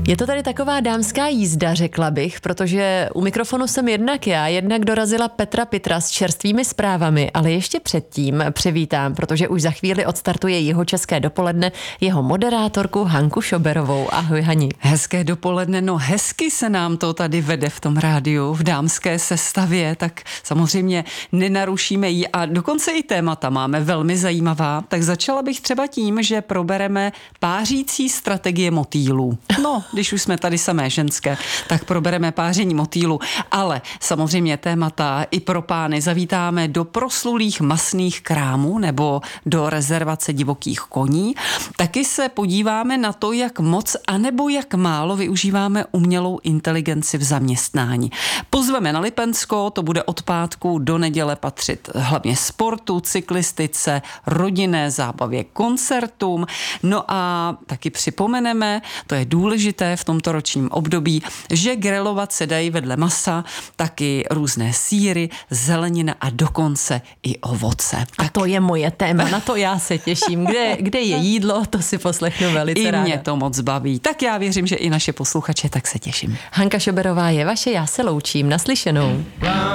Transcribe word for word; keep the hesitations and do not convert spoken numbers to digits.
Je to tady taková dámská jízda, řekla bych, protože u mikrofonu jsem jednak já, jednak dorazila Petra Pitra s čerstvými zprávami, ale ještě předtím přivítám, protože už za chvíli odstartuje Jihočeské dopoledne, jeho moderátorku Hanku Šoberovou. Ahoj, Hani. Hezké dopoledne, no hezky se nám to tady vede v tom rádiu, v dámské sestavě, tak samozřejmě nenarušíme ji a dokonce i témata máme velmi zajímavá, tak začala bych třeba tím, že probereme pářící strategie motýlů. No, když už jsme tady samé ženské, tak probereme páření motýlu, ale samozřejmě témata i pro pány zavítáme do proslulých masných krámů nebo do rezervace divokých koní. Taky se podíváme na to, jak moc anebo jak málo využíváme umělou inteligenci v zaměstnání. Pozveme na Lipensko, to bude od pátku do neděle patřit hlavně sportu, cyklistice, rodinné zábavě, koncertům. No a taky připomeneme, to je důležité v tomto ročním období, že grilovat se dají vedle masa taky různé sýry, zelenina a dokonce i ovoce. A to je moje téma, na to já se těším. Kde, kde je jídlo, to si poslechnu velice I ráda. mě to moc baví. Tak já věřím, že i naše posluchače, tak se těším. Hanka Šoberová je vaše, já se loučím. Naslyšenou.